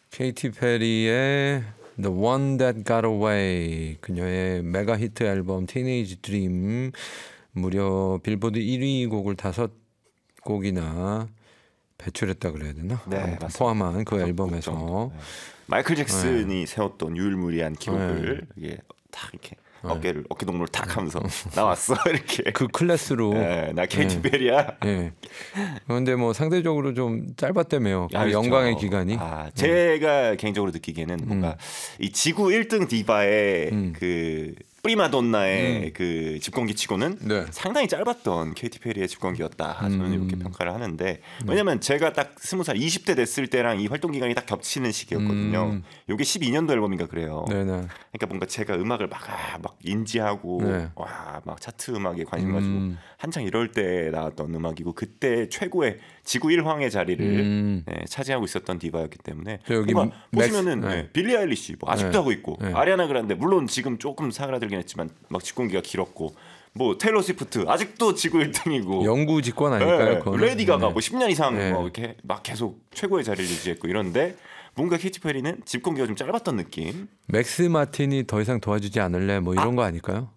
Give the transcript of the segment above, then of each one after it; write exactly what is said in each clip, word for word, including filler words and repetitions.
케이티 페리의 The One That Got Away, 그녀의 메가 히트 앨범 Teenage Dream, 무려 빌보드 일 위 곡을 다섯 곡이나 배출했다 그래야 되나? 네, 포함한 그 앨범에서 네. 마이클 잭슨이 네. 세웠던 유일무이한 기록을 네. 이게 딱 이렇게 네. 어깨를 어깨 동무를 탁 하면서 나왔어 이렇게 그 클래스로 네, 나 케이티 베리야. 네. 그런데 뭐 상대적으로 좀 짧았다며요. 그 그렇죠. 영광의 기간이. 아, 제가 음. 개인적으로 느끼기에는 뭔가 음. 이 지구 일 등 디바의 음. 그 프리마돈나의 음. 그 집권기치고는 네. 상당히 짧았던 케이티 페리의 집권기였다. 저는 음. 이렇게 평가를 하는데 왜냐면 제가 딱 스무 살 이십 대 됐을 때랑 이 활동 기간이 딱 겹치는 시기였거든요. 이게 음. 십이 년도 앨범인가 그래요. 네네. 그러니까 뭔가 제가 음악을 막, 막 인지하고 네. 와, 막 차트 음악에 관심 가지고 음. 한창 이럴 때 나왔던 음악이고 그때 최고의 지구 일황의 자리를 음. 네, 차지하고 있었던 디바였기 때문에 여기 뭔가 맥스, 보시면은 네. 네, 빌리 아일리시 뭐 아직도 네. 하고 있고 네. 아리아나 그란데 물론 지금 조금 사그라들긴 했지만 막 집권기가 길었고 뭐 테일러 스위프트 아직도 지구 일 등이고 영구 집권 아닐까요? 네, 레디 가가 네. 뭐 십 년 이상 네. 뭐 이렇게 막 계속 최고의 자리를 유지했고 이런데 뭔가 케이티 페리는 집권기가 좀 짧았던 느낌. 맥스 마틴이 더 이상 도와주지 않을래 뭐 이런 아. 거 아닐까요?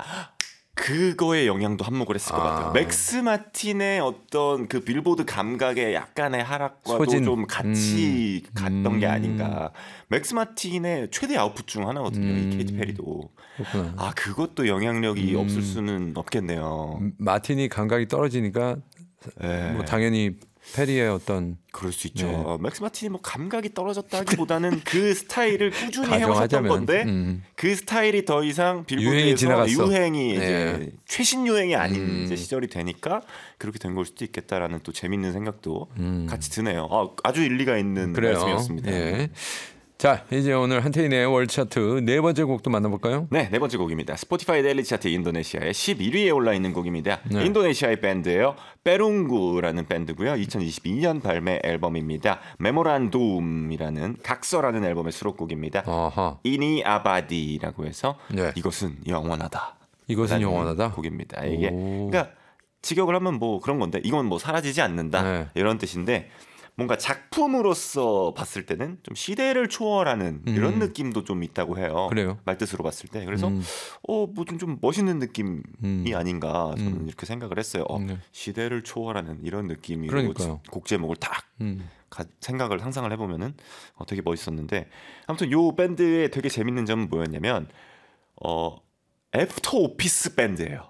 그거의 영향도 한몫을 했을 것 아. 같아요. 맥스 마틴의 어떤 그 빌보드 감각의 약간의 하락과도 소진. 좀 같이 음. 갔던 음. 게 아닌가. 맥스 마틴의 최대 아웃풋 중 하나거든요. 음. 이 케이티 페리도. 그렇구나. 아 그것도 영향력이 음. 없을 수는 없겠네요. 마틴이 감각이 떨어지니까 네. 뭐 당연히 페리의 어떤 그럴 수 있죠. 네. 맥스 마틴이 뭐 감각이 떨어졌다기보다는 그 스타일을 꾸준히 해오셨던 건데 음. 그 스타일이 더 이상 빌보드에서 유행이 네. 이제 최신 유행이 아닌 음. 이제 시절이 되니까 그렇게 된 걸 수도 있겠다라는 또 재밌는 생각도 음. 같이 드네요. 아, 아주 일리가 있는 그래요. 말씀이었습니다. 네. 자 이제 오늘 한태인의 월드 차트 네 번째 곡도 만나볼까요? 네, 네 번째 곡입니다. 스포티파이 데일리 차트 인도네시아의 십일 위에 올라 있는 곡입니다. 네. 인도네시아의 밴드예요. 페룽구라는 밴드고요. 이천이십이 년 발매 앨범입니다. 메모란둠이라는 각서라는 앨범의 수록곡입니다. 아하. 이니 아바디라고 해서 네. 이것은 영원하다. 이것은 영원하다. 곡입니다. 이게 오. 그러니까 직역을 하면 뭐 그런 건데 이건 뭐 사라지지 않는다 네. 이런 뜻인데. 뭔가 작품으로서 봤을 때는 좀 시대를 초월하는 음. 이런 느낌도 좀 있다고 해요. 그래요? 말뜻으로 봤을 때. 그래서 음. 어, 뭐 좀 좀 멋있는 느낌이 음. 아닌가 저는 음. 이렇게 생각을 했어요. 어, 음. 시대를 초월하는 이런 느낌으로 그러니까요. 곡 제목을 딱 음. 가, 생각을 상상을 해보면은 어, 되게 멋있었는데 아무튼 요 밴드의 되게 재밌는 점은 뭐였냐면 어, 애프터 오피스 밴드예요.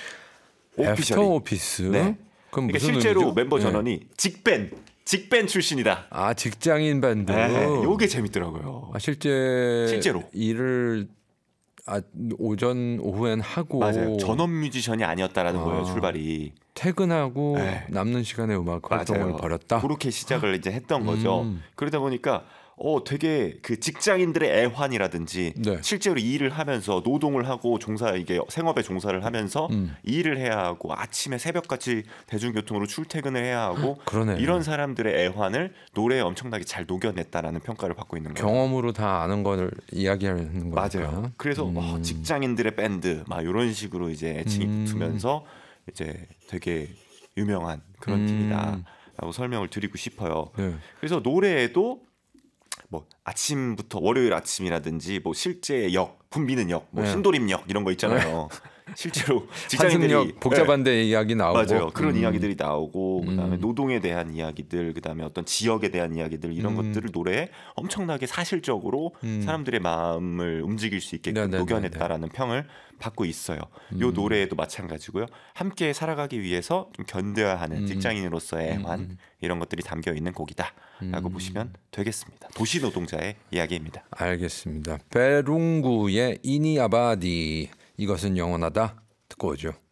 애프터 오피스? 네. 그럼 그러니까 실제로 의미죠? 멤버 전원이 네. 직밴 직밴 출신이다. 아 직장인 밴드. 네, 요게 재밌더라고요. 아 실제 실제로 일을 아, 오전 오후엔 하고 맞아요. 전업 뮤지션이 아니었다라는 아, 거예요. 출발이 퇴근하고 네. 남는 시간에 음악 활동을 맞아요. 벌였다. 그렇게 시작을 이제 했던 거죠. 음. 그러다 보니까 어 되게 그 직장인들의 애환이라든지 네. 실제로 일을 하면서 노동을 하고 종사 이게 생업에 종사를 하면서 음. 일을 해야 하고 아침에 새벽까지 대중교통으로 출퇴근을 해야 하고 그러네. 이런 사람들의 애환을 노래에 엄청나게 잘 녹여냈다라는 평가를 받고 있는 거예요. 경험으로 다 아는 걸 이야기하는 거니까. 맞아요. 그래서 음. 뭐 직장인들의 밴드 막 이런 식으로 이제 애칭이 붙으면서 음. 이제 되게 유명한 그런 음. 팀이다라고 설명을 드리고 싶어요. 네. 그래서 노래에도 뭐 아침부터 월요일 아침이라든지 뭐 실제 역, 붐비는 역, 뭐 네. 신도림역 이런 거 있잖아요. 네. 실제로 직장인들이 복잡한데 네. 이야기 나오고 맞아요. 그런 음. 이야기들이 나오고 그다음에 음. 노동에 대한 이야기들, 그다음에 어떤 지역에 대한 이야기들 이런 음. 것들을 노래에 엄청나게 사실적으로 음. 사람들의 마음을 움직일 수 있게 녹여냈다라는 평을 받고 있어요. 음. 요 노래에도 마찬가지고요. 함께 살아가기 위해서 좀 견뎌야 하는 음. 직장인으로서의 애환 음. 이런 것들이 담겨 있는 곡이다라고 음. 보시면 되겠습니다. 도시 노동자의 이야기입니다. 알겠습니다. 베룽구의 이니 아바디 이것은 영원하다 듣고 오죠.